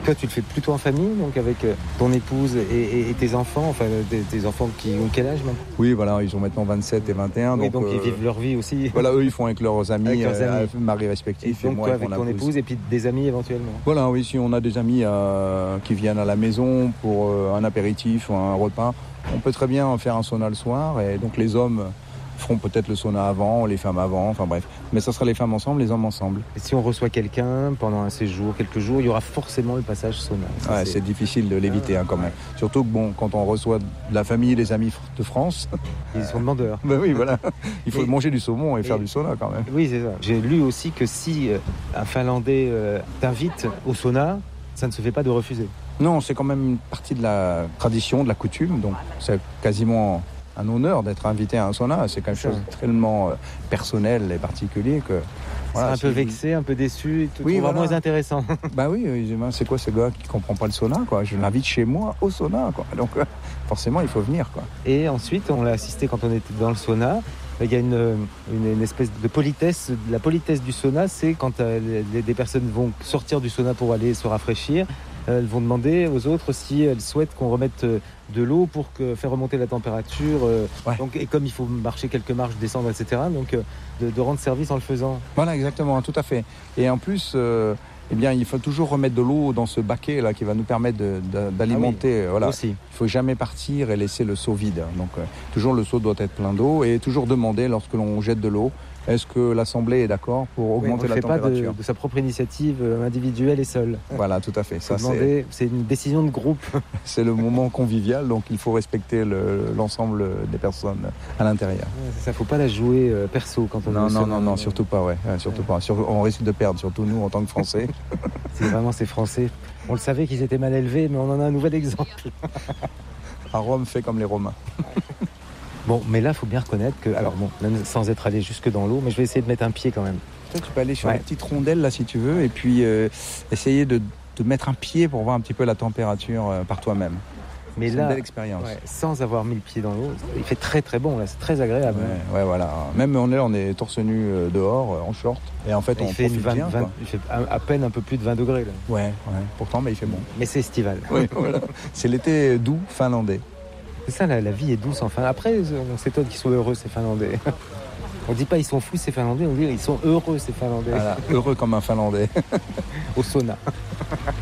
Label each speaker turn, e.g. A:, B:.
A: Toi, tu le fais plutôt en famille, donc avec ton épouse et tes enfants, enfin tes enfants qui ont quel âge maintenant ?
B: Oui, voilà, ils ont maintenant 27 et 21.
A: Oui, donc ils vivent leur vie aussi.
B: Voilà, eux, ils font avec leurs amis, maris
A: Et
B: respectifs,
A: donc
B: et moi
A: toi
B: avec
A: avec
B: mon
A: ton épouse et puis des amis éventuellement.
B: Voilà, oui, si on a des amis qui viennent à la maison pour un apéritif ou un repas, on peut très bien faire un sauna le soir, et donc les hommes feront peut-être le sauna avant, les femmes avant, enfin bref. Mais ça sera les femmes ensemble, les hommes ensemble.
A: Et si on reçoit quelqu'un pendant un séjour, quelques jours, il y aura forcément le passage sauna.
B: Ouais, c'est difficile de l'éviter quand même. Surtout que quand on reçoit de la famille et des amis de France...
A: Ils sont demandeurs.
B: Ben oui, voilà. Il faut manger du saumon et faire du sauna quand même.
A: Oui, c'est ça. J'ai lu aussi que si un Finlandais t'invite au sauna, ça ne se fait pas de refuser.
B: Non, c'est quand même une partie de la tradition, de la coutume, donc c'est quasiment un honneur d'être invité à un sauna. C'est quelque chose de tellement personnel et particulier que...
A: Voilà, un peu vexé, un peu déçu, tout voilà. Moins intéressant.
B: Bah oui, c'est quoi ce gars qui comprend pas le sauna, quoi. Je l'invite chez moi au sauna, quoi. Donc forcément, il faut venir, quoi.
A: Et ensuite, on l'a assisté quand on était dans le sauna. Il y a une espèce de politesse. La politesse du sauna, c'est quand des personnes vont sortir du sauna pour aller se rafraîchir. Elles vont demander aux autres si elles souhaitent qu'on remette de l'eau pour faire remonter la température. Donc, et comme il faut marcher quelques marches, descendre, etc., donc de rendre service en le faisant.
B: Voilà, exactement, tout à fait. Et en plus, il faut toujours remettre de l'eau dans ce baquet là qui va nous permettre d'alimenter. Voilà.
A: Aussi.
B: Il ne faut jamais partir et laisser le seau vide. Donc, toujours le seau doit être plein d'eau et toujours demander lorsque l'on jette de l'eau. Est-ce que l'Assemblée est d'accord pour augmenter la température ?
A: On ne fait pas de sa propre initiative individuelle et seule.
B: Voilà, tout à fait. Ça,
A: c'est une décision de groupe.
B: C'est le moment convivial, donc il faut respecter l'ensemble des personnes à l'intérieur.
A: Ça, il ne faut pas la jouer perso quand on est
B: Non, surtout pas, surtout pas. On risque de perdre, surtout nous en tant que Français.
A: C'est français. On le savait qu'ils étaient mal élevés, mais on en a un nouvel exemple.
B: À Rome, fait comme les Romains.
A: Bon, mais là, il faut bien reconnaître que, même sans être allé jusque dans l'eau, mais je vais essayer de mettre un pied quand même.
B: Toi, tu peux aller sur la petite rondelle, là, si tu veux, et puis essayer de mettre un pied pour voir un petit peu la température par toi-même.
A: Mais
B: c'est
A: là,
B: une belle expérience.
A: Sans avoir mis le pied dans l'eau, il fait très très bon, là, c'est très agréable.
B: Ouais, voilà. Même on est torse nu dehors, en short, et en fait, on profite bien.
A: Il fait à peine un peu plus de 20 degrés, là.
B: Ouais. Pourtant, mais il fait bon.
A: Mais c'est estival.
B: Oui, voilà. C'est l'été doux finlandais.
A: C'est ça, la vie est douce enfin. Après, on s'étonne qu'ils sont heureux, ces Finlandais. On dit pas ils sont fous, ces Finlandais, on dit ils sont heureux, ces Finlandais.
B: Voilà, heureux comme un Finlandais.
A: Au sauna.